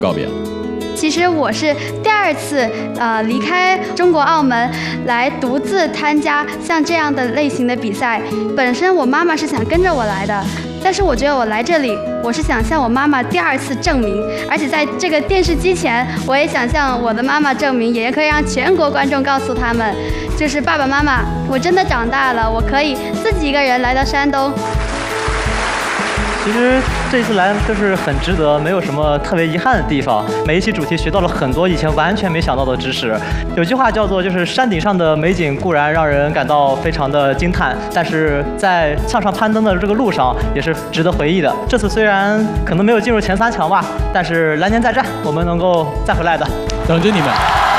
告别了。 其实我是第2次离开中国澳门来独自参加像这样的类型的比赛。本身我妈妈是想跟着我来的，但是我觉得我来这里，我是想向我妈妈第2次证明，而且在这个电视机前，我也想向我的妈妈证明，也可以让全国观众告诉他们，就是爸爸妈妈，我真的长大了，我可以自己一个人来到山东。 其实这一次来就是很值得，没有什么特别遗憾的地方。每一期主题学到了很多以前完全没想到的知识。有句话叫做，就是山顶上的美景固然让人感到非常的惊叹，但是在向上攀登的这个路上也是值得回忆的。这次虽然可能没有进入前3强吧，但是来年再战，我们能够再回来的。 等着你们。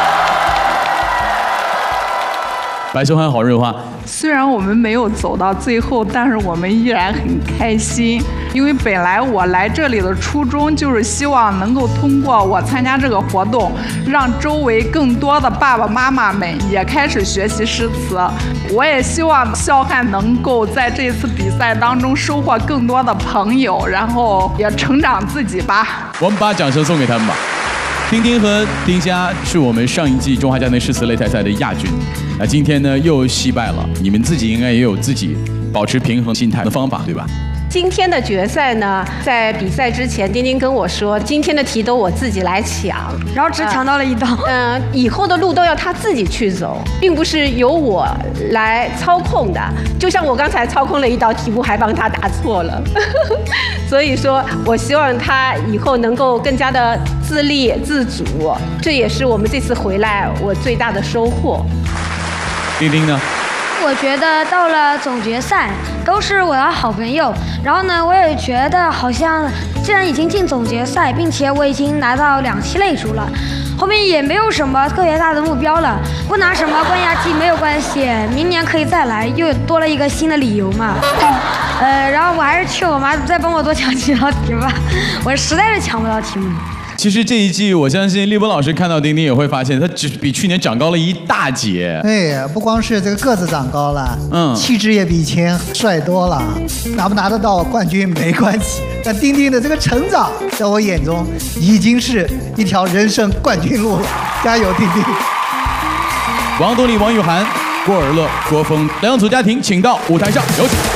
白秀涵好润话。 虽然我们没有走到最后，但是我们依然很开心，因为本来我来这里的初衷就是希望能够通过我参加这个活动，让周围更多的爸爸妈妈们也开始学习诗词。我也希望肖汉能够在这次比赛当中收获更多的朋友，然后也成长自己吧。 我们把掌声送给他们吧。丁丁和丁佳是我们上一季中华家庭诗词擂台赛的亚军，那今天呢又惜败了。你们自己应该也有自己保持平衡心态的方法，对吧？ 今天的决赛呢，在比赛之前，丁丁跟我说，今天的题都我自己来抢， 然后只抢到了1道。 以后的路都要他自己去走，并不是由我来操控的。就像我刚才操控了1道题目，还帮他答错了。所以说我希望他以后能够更加的自立自主，这也是我们这次回来我最大的收获。 丁丁呢？ 我觉得到了总决赛都是我的好朋友，然后呢，我也觉得好像既然已经进总决赛，并且我已经拿到2期擂主了，后面也没有什么特别大的目标了，不拿什么冠亚季没有关系，明年可以再来，又多了一个新的理由嘛。然后我还是求我妈再帮我多抢几道题吧，我实在是抢不到题目。 其实这一季，我相信立波老师看到丁丁也会发现，他只比去年长高了1大截。 对，不光是这个个子长高了，气质也比以前帅多了。拿不拿得到冠军没关系，但丁丁的这个成长，在我眼中已经是一条人生冠军路了。加油，丁丁！ 王东丽、王雨涵、郭尔乐、郭峰2组家庭，请到舞台上，有请。